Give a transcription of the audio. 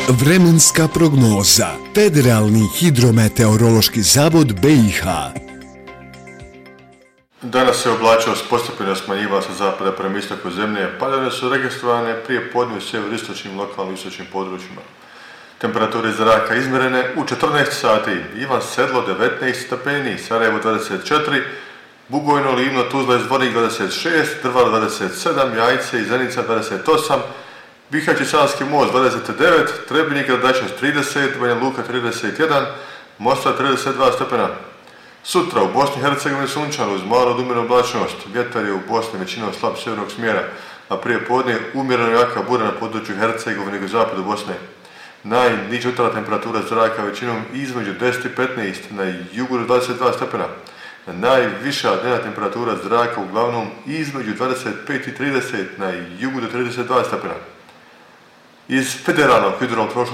Vremenska prognoza. Federalni hidrometeorološki zavod BiH. Danas se oblačiost postepeno smanjivala sa zapada prema istoku zemlje, padavine su registrovane prije podne u sjeveroistočnim lokalnim i istočnim područjima. Temperature zraka izmjerene u 14 sati, Ivan Sedlo 19 stepeni, Sarajevo 24, Bugojno, Livno, Tuzla i Zvornik 26, Drvar 27, Jajce i Zenica 28, Bihać i Savski most 29, Trebinje i Gradačac 30, Banja Luka 31, Mostar 32 stepena. Sutra u Bosni i Hercegovini sunčano uz malu od umjerenu oblačnost, vjetar je u Bosni većinom slab sjevernog smjera, a prije podne umjereno jaka bura na području Hercegovine i zapadu Bosne. Najniža jutarnja temperatura zraka većinom između 10 i 15, na jugu do 22 stepena. Najviša dnevna temperatura zraka uglavnom između 25 i 30, na jugu do 32 stepena. Iz Federalnog hidrometeorološkog